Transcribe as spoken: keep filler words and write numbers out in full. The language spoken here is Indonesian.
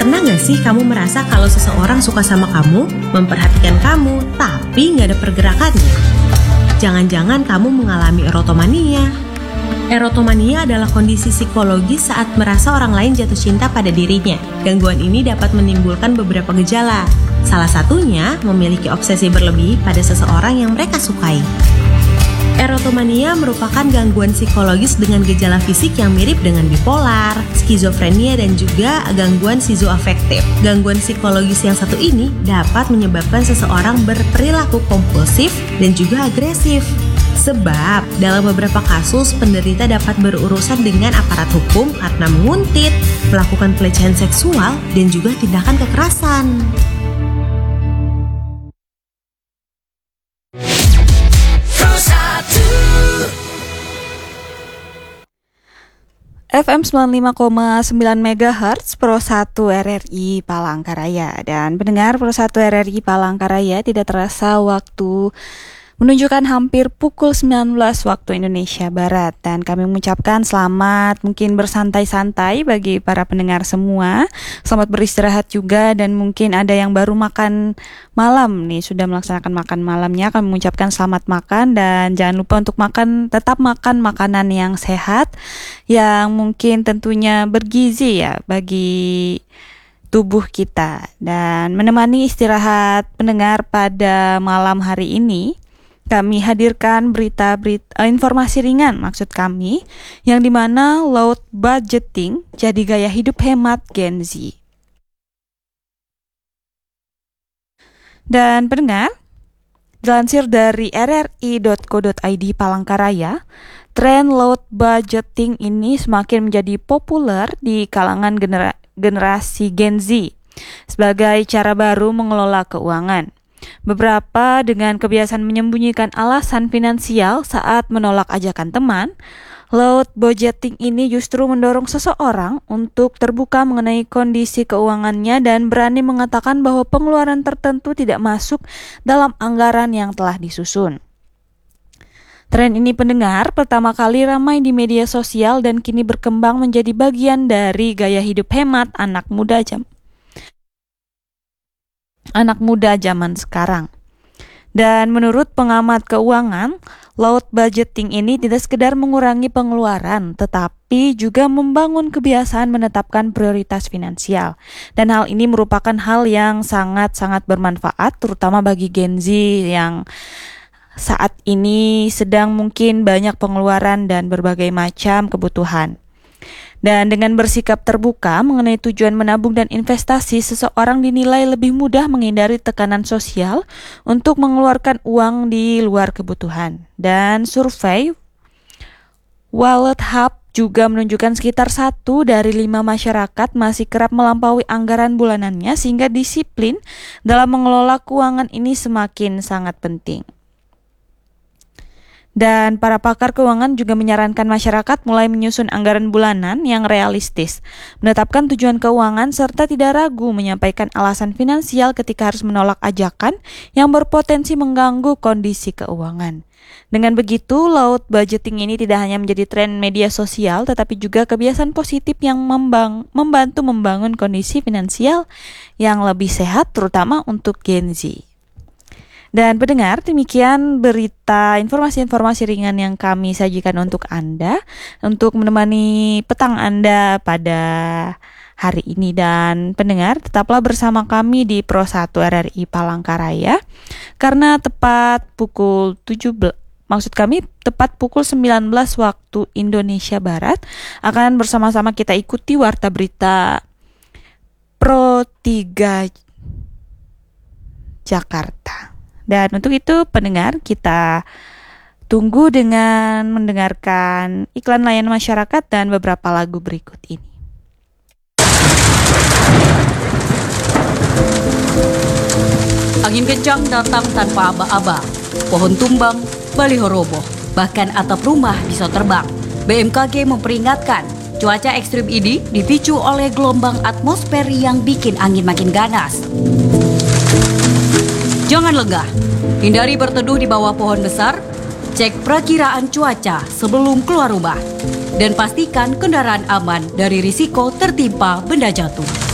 Pernah gak sih kamu merasa kalau seseorang suka sama kamu, memperhatikan kamu, tapi gak ada pergerakannya? Jangan-jangan kamu mengalami erotomania. Erotomania adalah kondisi psikologis saat merasa orang lain jatuh cinta pada dirinya. Gangguan ini dapat menimbulkan beberapa gejala. Salah satunya memiliki obsesi berlebih pada seseorang yang mereka sukai. Erotomania merupakan gangguan psikologis dengan gejala fisik yang mirip dengan bipolar, skizofrenia, dan juga gangguan skizoafektif. Gangguan psikologis yang satu ini dapat menyebabkan seseorang berperilaku kompulsif dan juga agresif. Sebab dalam beberapa kasus penderita dapat berurusan dengan aparat hukum karena menguntit, melakukan pelecehan seksual, dan juga tindakan kekerasan. F M sembilan puluh lima koma sembilan megahertz Pro satu R R I Palangkaraya. Dan pendengar, Pro satu R R I Palangkaraya, tidak terasa waktu menunjukkan hampir pukul sembilan belas waktu Indonesia Barat. Dan kami mengucapkan selamat mungkin bersantai-santai bagi para pendengar semua. Selamat beristirahat juga, dan mungkin ada yang baru makan malam nih, sudah melaksanakan makan malamnya. Kami mengucapkan selamat makan, dan jangan lupa untuk makan, tetap makan makanan yang sehat, yang mungkin tentunya bergizi ya bagi tubuh kita. Dan menemani istirahat pendengar pada malam hari ini, kami hadirkan berita-berita informasi ringan maksud kami, yang dimana low budgeting jadi gaya hidup hemat Gen Z. Dan pendengar, dilansir dari r r i dot co dot i d Palangkaraya, tren low budgeting ini semakin menjadi populer di kalangan genera- generasi Gen Z sebagai cara baru mengelola keuangan. Beberapa dengan kebiasaan menyembunyikan alasan finansial saat menolak ajakan teman. Low budgeting ini justru mendorong seseorang untuk terbuka mengenai kondisi keuangannya dan berani mengatakan bahwa pengeluaran tertentu tidak masuk dalam anggaran yang telah disusun. Tren ini, pendengar, pertama kali ramai di media sosial dan kini berkembang menjadi bagian dari gaya hidup hemat anak muda jam anak muda zaman sekarang. Dan menurut pengamat keuangan, low budgeting ini tidak sekedar mengurangi pengeluaran, tetapi juga membangun kebiasaan menetapkan prioritas finansial. Dan hal ini merupakan hal yang sangat-sangat bermanfaat, terutama bagi Gen Z yang saat ini sedang mungkin banyak pengeluaran dan berbagai macam kebutuhan. Dan dengan bersikap terbuka mengenai tujuan menabung dan investasi, seseorang dinilai lebih mudah menghindari tekanan sosial untuk mengeluarkan uang di luar kebutuhan. Dan survei Wallet Hub juga menunjukkan sekitar satu dari lima masyarakat masih kerap melampaui anggaran bulanannya, sehingga disiplin dalam mengelola keuangan ini semakin sangat penting. Dan para pakar keuangan juga menyarankan masyarakat mulai menyusun anggaran bulanan yang realistis, menetapkan tujuan keuangan, serta tidak ragu menyampaikan alasan finansial ketika harus menolak ajakan yang berpotensi mengganggu kondisi keuangan. Dengan begitu, low budgeting ini tidak hanya menjadi tren media sosial, tetapi juga kebiasaan positif yang membang- membantu membangun kondisi finansial yang lebih sehat, terutama untuk Gen Z. Dan pendengar, demikian berita informasi-informasi ringan yang kami sajikan untuk Anda, untuk menemani petang Anda pada hari ini. Dan pendengar, tetaplah bersama kami di Pro satu R R I Palangkaraya, karena tepat pukul tujuh belas, maksud kami tepat pukul sembilan belas waktu Indonesia Barat, akan bersama-sama kita ikuti warta berita Pro tiga Jakarta. Dan untuk itu, pendengar, kita tunggu dengan mendengarkan iklan layanan masyarakat dan beberapa lagu berikut ini. Angin kencang datang tanpa aba-aba. Pohon tumbang, baliho roboh, bahkan atap rumah bisa terbang. B M K G memperingatkan, cuaca ekstrim ini dipicu oleh gelombang atmosfer yang bikin angin makin ganas. Jangan lengah, hindari berteduh di bawah pohon besar, cek perakiraan cuaca sebelum keluar rumah, dan pastikan kendaraan aman dari risiko tertimpa benda jatuh.